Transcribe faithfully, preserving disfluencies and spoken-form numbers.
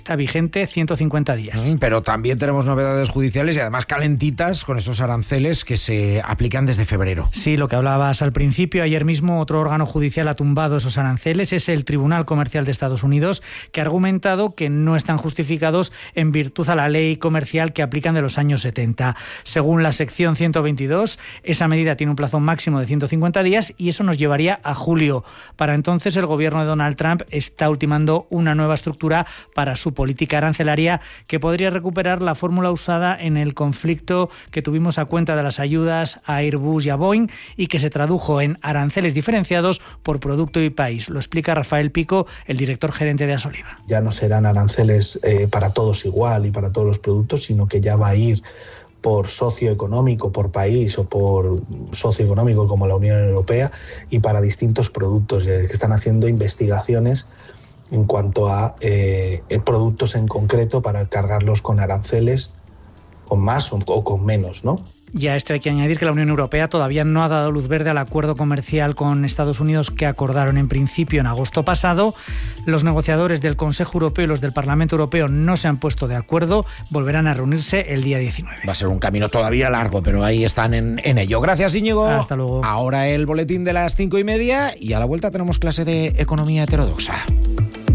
está vigente ciento cincuenta días. Mm, pero también tenemos novedades judiciales y además calentitas con esos aranceles que se aplican desde febrero. Sí, lo que hablabas al principio, ayer mismo otro órgano judicial ha tumbado esos aranceles, es el Tribunal Comercial de Estados Unidos, que ha argumentado que no están justificados en virtud a la ley comercial que aplican de los años setenta. Según la sección ciento veintidós, esa medida tiene un plazo máximo de ciento cincuenta días y eso nos llevaría a julio. Para entonces el gobierno de Donald Trump está ultimando una nueva estructura para su política arancelaria que podría recuperar la fórmula usada en el conflicto que tuvimos a cuenta de las ayudas a Airbus y a Boeing y que se tradujo en aranceles diferenciados por producto y país. Lo explica Rafael Pico, el director gerente de Asoliva. Ya no serán aranceles eh, para todos igual y para todos los productos, sino que ya va a ir por socioeconómico, por país o por socioeconómico como la Unión Europea y para distintos productos que están haciendo investigaciones en cuanto a eh, productos en concreto para cargarlos con aranceles, con más o, o con menos, ¿no? Y a esto hay que añadir que la Unión Europea todavía no ha dado luz verde al acuerdo comercial con Estados Unidos que acordaron en principio en agosto pasado. Los negociadores del Consejo Europeo y los del Parlamento Europeo no se han puesto de acuerdo. Volverán a reunirse el día diecinueve. Va a ser un camino todavía largo, pero ahí están en, en ello. Gracias, Íñigo. Hasta luego. Ahora el boletín de las cinco y media y a la vuelta tenemos clase de economía heterodoxa.